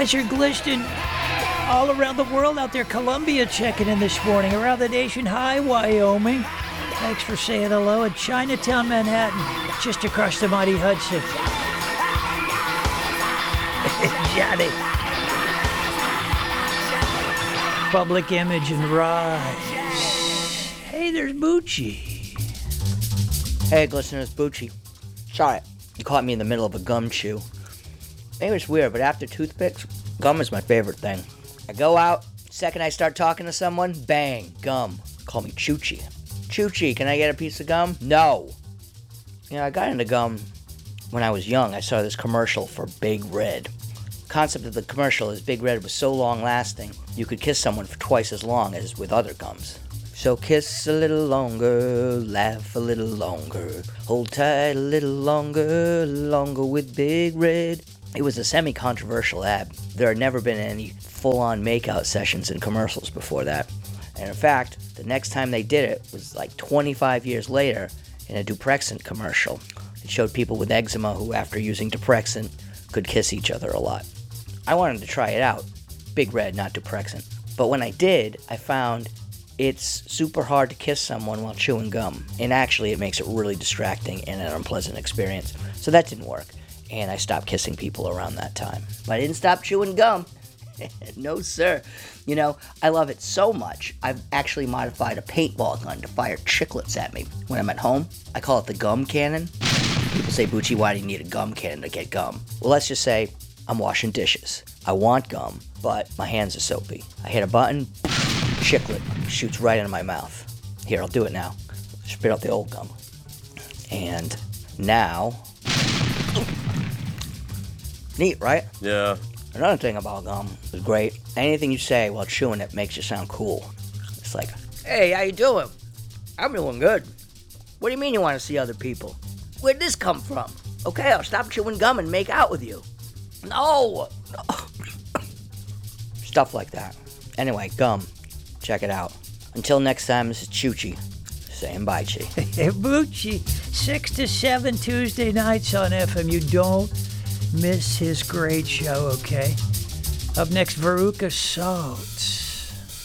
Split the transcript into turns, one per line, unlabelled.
Guys are glistening all around the world out there. Colombia checking in this morning. Around the nation, hi, Wyoming. Thanks for saying hello. In Chinatown, Manhattan, just across the mighty Hudson. Johnny. Public Image and Rise. Hey, there's Bucci.
Hey, listeners, Bucci. Sorry, you caught me in the middle of a gum chew. Maybe it's weird, but after toothpicks, gum is my favorite thing. I go out, second I start talking to someone, bang, gum. Call me Choochie. Choochie, can I get a piece of gum? No. You know, I got into gum when I was young. I saw this commercial for Big Red. The concept of the commercial is Big Red was so long-lasting, you could kiss someone for twice as long as with other gums. So kiss a little longer, laugh a little longer, hold tight a little longer, longer with Big Red. It was a semi-controversial ad. There had never been any full-on makeout sessions in commercials before that. And in fact, the next time they did it was like 25 years later in a Duprexant commercial. It showed people with eczema who, after using Duprexant, could kiss each other a lot. I wanted to try it out. Big Red, not Duprexant. But when I did, I found it's super hard to kiss someone while chewing gum. And actually, it makes it really distracting and an unpleasant experience. So that didn't work. And I stopped kissing people around that time. But I didn't stop chewing gum. No, sir. You know, I love it so much, I've actually modified a paintball gun to fire chiclets at me when I'm at home. I call it the gum cannon. People say, Bucci, why do you need a gum cannon to get gum? Well, let's just say I'm washing dishes. I want gum, but my hands are soapy. I hit a button, chiclet shoots right into my mouth. Here, I'll do it now. Spit out the old gum. And now... Neat, right?
Yeah.
Another thing about gum is great. Anything you say while chewing it makes you sound cool. It's like, hey, how you doing? I'm doing good. What do you mean you want to see other people? Where'd this come from? Okay, I'll stop chewing gum and make out with you. No! Stuff like that. Anyway, gum. Check it out. Until next time, this is Choochie saying bye, Chi.
Hey, Bucci, 6 to 7 Tuesday nights on FM. You don't miss his great show, okay? Up next, Veruca Salt.